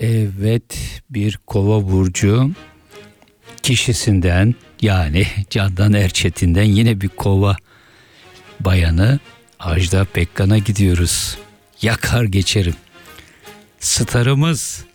Evet, bir Kova burcu kişisinden, yani Candan Erçetin'den yine bir Kova bayanı Ajda Pekkan'a gidiyoruz. Yakar geçerim. Starımız